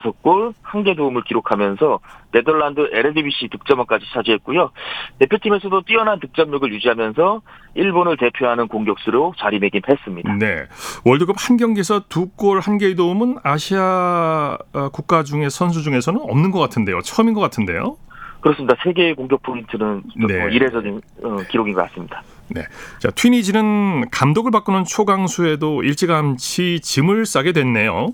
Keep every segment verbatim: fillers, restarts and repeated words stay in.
골, 한 개 도움을 기록하면서 네덜란드 에르디비시 득점왕까지 차지했고요. 대표팀에서도 뛰어난 득점력을 유지하면서 일본을 대표하는 공격수로 자리매김했습니다. 네, 월드컵 한 경기에서 두 골, 한 개의 도움은 아시아 국가 중에 선수 중에서는 없는 것 같은데요. 처음인 것 같은데요. 그렇습니다. 세계의 공격 포인트는 네. 이례적인 기록인 것 같습니다. 네, 자 튀니지는 감독을 바꾸는 초강수에도 일찌감치 짐을 싸게 됐네요.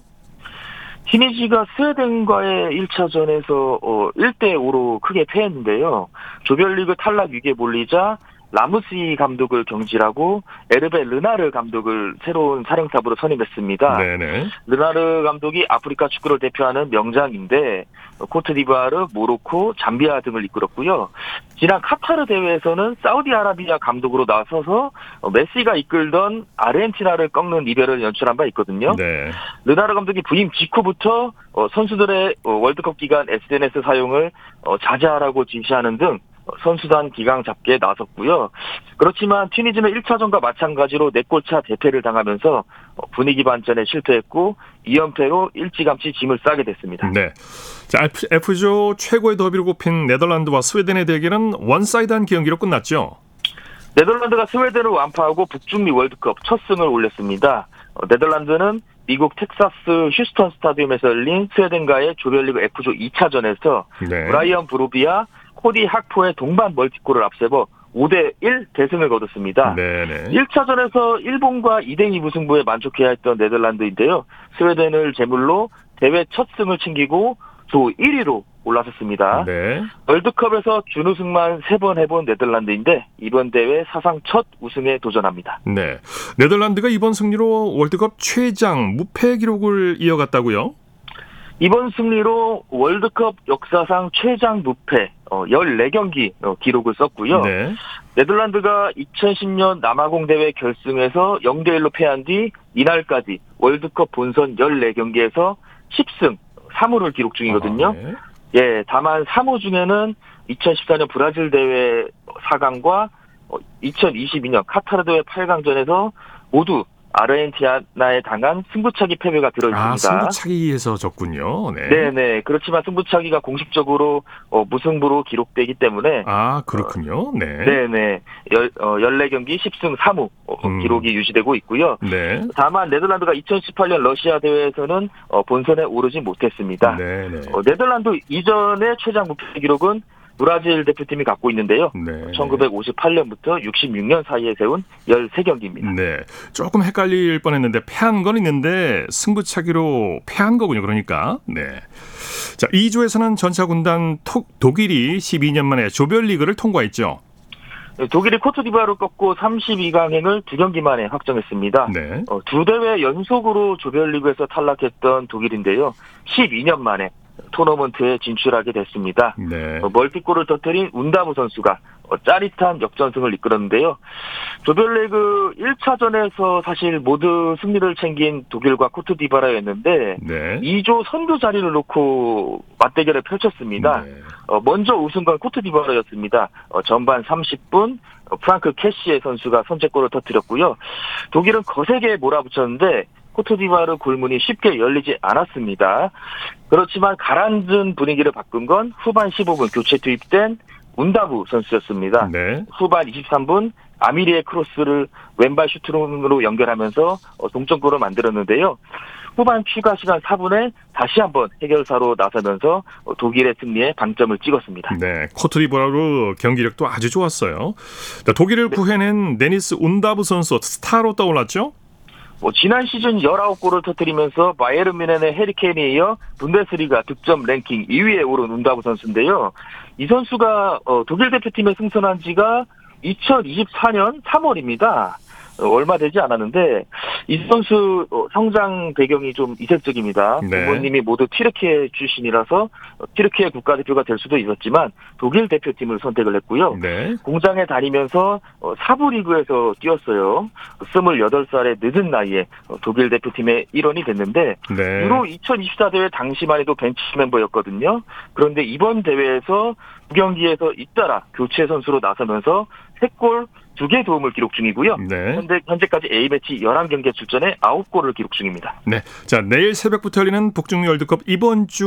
튀니지가 스웨덴과의 일 차전에서 어, 일 대 오로 크게 패했는데요. 조별리그 탈락 위기에 몰리자 라무시 감독을 경질하고 에르베 르나르 감독을 새로운 사령탑으로 선임했습니다. 네네. 르나르 감독이 아프리카 축구를 대표하는 명장인데 코트디부아르, 모로코, 잠비아 등을 이끌었고요. 지난 카타르 대회에서는 사우디아라비아 감독으로 나서서 메시가 이끌던 아르헨티나를 꺾는 이변을 연출한 바 있거든요. 네. 르나르 감독이 부임 직후부터 선수들의 월드컵 기간 에스엔에스 사용을 자제하라고 지시하는 등 선수단 기강 잡기에 나섰고요. 그렇지만 튀니지는 일 차전과 마찬가지로 네 골차 대패를 당하면서 분위기 반전에 실패했고 이 연패로 일찌감치 짐을 싸게 됐습니다. 네. 자, F조 최고의 더비로 꼽힌 네덜란드와 스웨덴의 대결은 원사이드한 경기로 끝났죠. 네덜란드가 스웨덴을 완파하고 북중미 월드컵 첫 승을 올렸습니다. 네덜란드는 미국 텍사스 휴스턴 스타디움에서 열린 스웨덴과의 조별리그 F조 이 차전에서 네. 브라이언 브로비아, 코디 학포의 동반 멀티골을 앞세워 오 대 일 대승을 거뒀습니다. 네네. 일 차전에서 일본과 이 대 이 무승부에 만족해야 했던 네덜란드인데요. 스웨덴을 제물로 대회 첫 승을 챙기고 조 일 위로 올라섰습니다. 네. 월드컵에서 준우승만 세 번 해본 네덜란드인데 이번 대회 사상 첫 우승에 도전합니다. 네. 네덜란드가 이번 승리로 월드컵 최장 무패 기록을 이어갔다고요? 이번 승리로 월드컵 역사상 최장 무패 열네 경기 기록을 썼고요. 네. 네덜란드가 이천십 년 남아공 대회 결승에서 영 대 일로 패한 뒤 이날까지 월드컵 본선 열네 경기에서 십 승 삼 무를 기록 중이거든요. 아, 네. 예, 다만 삼 무 중에는 이천십사 년 브라질 대회 사 강과 이천이십이 년 카타르 대회 팔 강전에서 모두 아르헨티나에 당한 승부차기 패배가 들어있습니다. 아, 승부차기에서 졌군요. 네. 네네. 그렇지만 승부차기가 공식적으로 어, 무승부로 기록되기 때문에. 아, 그렇군요. 네. 네네. 열, 어, 열네 경기 십 승 삼 무 어, 음. 기록이 유지되고 있고요. 네. 다만 네덜란드가 이천십팔 년 러시아 대회에서는 어, 본선에 오르지 못했습니다. 네네. 어, 네덜란드 이전의 최장 무패 기록은 브라질 대표팀이 갖고 있는데요. 네. 천구백오십팔 년부터 육십육 년 사이에 세운 열세 경기입니다. 네. 조금 헷갈릴 뻔했는데 패한 건 있는데 승부차기로 패한 거군요. 그러니까. 네. 자, 이 조에서는 전차 군단 독일이 십이 년 만에 조별리그를 통과했죠. 독일이 코트디부아르를 꺾고 삼십이 강행을 두 경기 만에 확정했습니다. 네. 어, 두 대회 연속으로 조별리그에서 탈락했던 독일인데요. 십이 년 만에 토너먼트에 진출하게 됐습니다. 네. 어, 멀티골을 터뜨린 운다부 선수가 어, 짜릿한 역전승을 이끌었는데요. 조별리그 일 차전에서 사실 모두 승리를 챙긴 독일과 코트디부아르였는데 네. 이 조 선두 자리를 놓고 맞대결을 펼쳤습니다. 네. 어, 먼저 우승 건 코트디부아르였습니다. 어, 전반 삼십 분 어, 프랑크 캐시에 선수가 선제골을 터뜨렸고요. 독일은 거세게 몰아붙였는데 코트디부아르 골문이 쉽게 열리지 않았습니다. 그렇지만 가라앉은 분위기를 바꾼 건 후반 십오 분 교체 투입된 운다부 선수였습니다. 네. 후반 이십삼 분 아미리의 크로스를 왼발 슈트로 연결하면서 동점골을 만들었는데요. 후반 추가 시간 사 분에 다시 한번 해결사로 나서면서 독일의 승리에 방점을 찍었습니다. 네, 코트디부아르 경기력도 아주 좋았어요. 독일을 구해낸 데니스 운다부 선수 스타로 떠올랐죠? 뭐 지난 시즌 열아홉 골을 터뜨리면서 바이에른 뮌헨의 해리케인에 이어 분데스리가 득점 랭킹 이 위에 오른 운다부 선수인데요. 이 선수가 어, 독일 대표팀에 승선한 지가 이천이십사 년 삼월입니다. 어, 얼마 되지 않았는데 이 선수 어, 성장 배경이 좀 이색적입니다. 네. 부모님이 모두 튀르키예 출신이라서 어, 튀르키예 국가대표가 될 수도 있었지만 독일 대표팀을 선택을 했고요. 네. 공장에 다니면서 어, 사부 리그에서 뛰었어요. 스물여덟 살의 늦은 나이에 어, 독일 대표팀의 일원이 됐는데 네. 유로 이천이십사 대회 당시만 해도 벤치 멤버였거든요. 그런데 이번 대회에서 두 경기에서 잇따라 교체 선수로 나서면서 세 골 두 개 도움을 기록 중이고요. 네. 현재, 현재까지 A매치 열한 경기에 출전해 아홉 골을 기록 중입니다. 네. 자, 내일 새벽부터 열리는 북중미 월드컵 이번 주